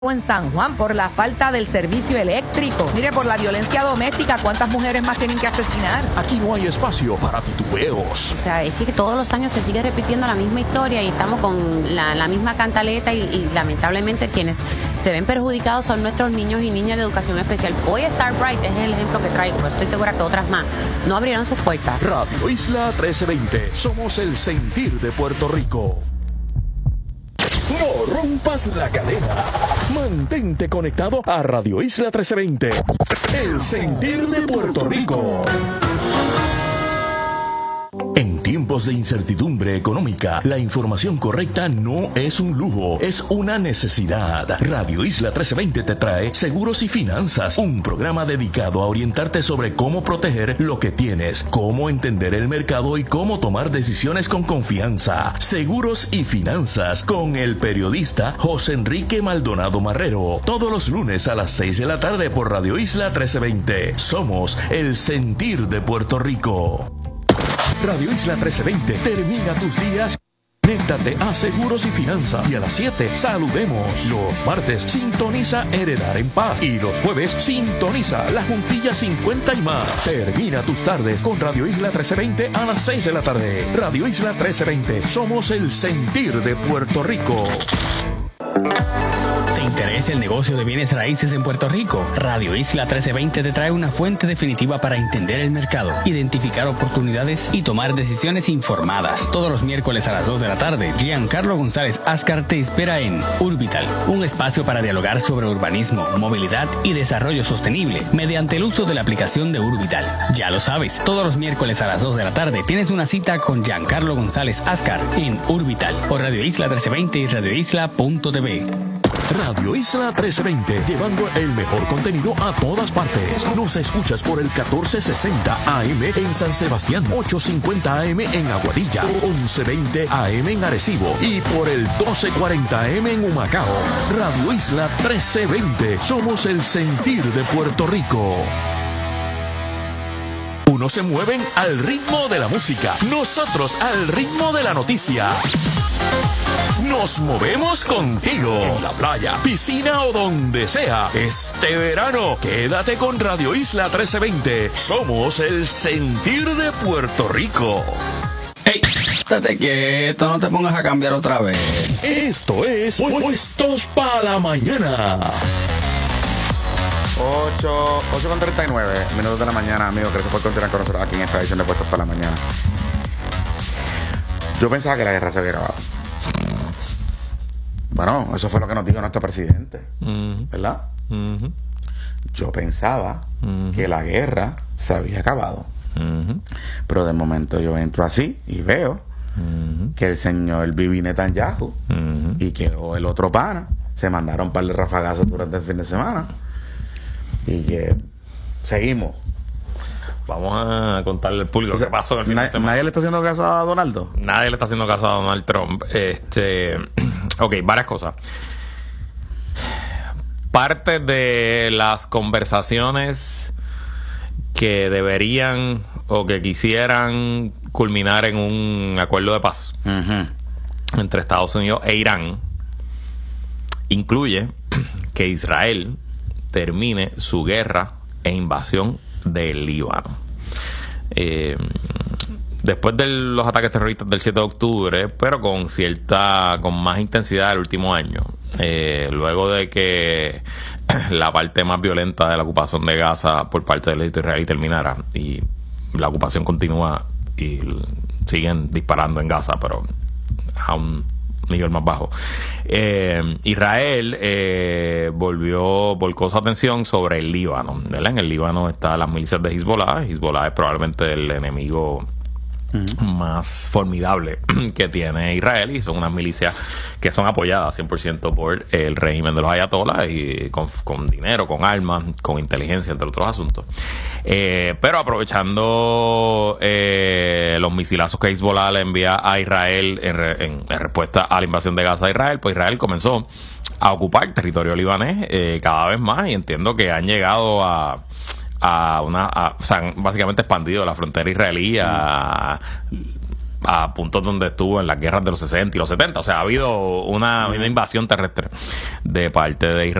en San Juan por la falta del servicio eléctrico. Mire, por la violencia doméstica, ¿cuántas mujeres más tienen que asesinar? Aquí no hay espacio para titubeos. O sea, es que todos los años se sigue repitiendo la misma historia y estamos con la misma cantaleta y lamentablemente quienes se ven perjudicados son nuestros niños y niñas de educación especial. Hoy Star Bright es el ejemplo que traigo, pero estoy segura que otras más no abrieron sus puertas. Radio Isla 1320. Somos el sentir de Puerto Rico. No rompas la cadena. Mantente conectado a Radio Isla 1320. El sentir de Puerto Rico. En tiempos de incertidumbre económica, la información correcta no es un lujo, es una necesidad. Radio Isla 1320 te trae Seguros y Finanzas, un programa dedicado a orientarte sobre cómo proteger lo que tienes, cómo entender el mercado y cómo tomar decisiones con confianza. Seguros y Finanzas con el periodista José Enrique Maldonado Marrero, todos los lunes a las 6 de la tarde por Radio Isla 1320. Somos el sentir de Puerto Rico. Radio Isla 1320 termina tus días. Conéctate a Seguros y Finanzas y a las 7 saludemos. Los martes sintoniza Heredar en Paz y los jueves sintoniza La Juntilla 50 y más. Termina tus tardes con Radio Isla 1320 a las 6 de la tarde. Radio Isla 1320, somos el sentir de Puerto Rico. ¿Te interesa el negocio de bienes raíces en Puerto Rico? Radio Isla 1320 te trae una fuente definitiva para entender el mercado, identificar oportunidades y tomar decisiones informadas. Todos los miércoles a las 2 de la tarde, Giancarlo González Ascar te espera en Urbital, un espacio para dialogar sobre urbanismo, movilidad y desarrollo sostenible mediante el uso de la aplicación de Urbital. Ya lo sabes, todos los miércoles a las 2 de la tarde tienes una cita con Giancarlo González Ascar en Urbital por Radio Isla 1320 y radioisla.tv. Radio Isla 1320, llevando el mejor contenido a todas partes. Nos escuchas por el 1460 AM en San Sebastián, 850 AM en Aguadilla, 1120 AM en Arecibo y por el 1240 AM en Humacao. Radio Isla 1320, somos el sentir de Puerto Rico. Unos se mueven al ritmo de la música, nosotros al ritmo de la noticia. Nos movemos contigo. En la playa, piscina o donde sea. Este verano, quédate con Radio Isla 1320. Somos el sentir de Puerto Rico. ¡Ey! Estate quieto, no te pongas a cambiar otra vez. Esto es Puestos para la Mañana. 8:39 minutos de la mañana, amigos. Gracias por continuar con nosotros aquí en esta edición de Puestos para la Mañana. Yo pensaba que la guerra se había acabado. Bueno, eso fue lo que nos dijo nuestro presidente, ¿verdad? Yo pensaba que la guerra se había acabado. Pero de momento yo entro así y veo que el señor Bibi Netanyahu y que el otro pana se mandaron un par de rafagazos durante el fin de semana y que seguimos. Vamos a contarle al público qué pasó el fin de semana. ¿Nadie le está haciendo caso a Donaldo? Nadie le está haciendo caso a Donald Trump. Ok, varias cosas. Parte de las conversaciones que deberían o que quisieran culminar en un acuerdo de paz entre Estados Unidos e Irán incluye que Israel termine su guerra e invasión del Líbano. Después de los ataques terroristas del 7 de octubre, pero con más intensidad el último año, luego de que la parte más violenta de la ocupación de Gaza por parte del ejército israelí terminara, y la ocupación continúa y siguen disparando en Gaza, pero a un nivel más bajo. Israel volcó su atención sobre el Líbano, ¿verdad? En el Líbano están las milicias de Hezbollah. Hezbollah es probablemente el enemigo más formidable que tiene Israel, y son unas milicias que son apoyadas 100% por el régimen de los ayatolás y con dinero, con armas, con inteligencia, entre otros asuntos. Pero aprovechando los misilazos que Hezbollah le envía a Israel en respuesta a la invasión de Gaza a Israel, pues Israel comenzó a ocupar territorio libanés cada vez más, y entiendo que han llegado o sea, han básicamente expandido la frontera israelí a puntos donde estuvo en las guerras de los 60 y los 70. O sea, ha habido una invasión terrestre de parte de Israel.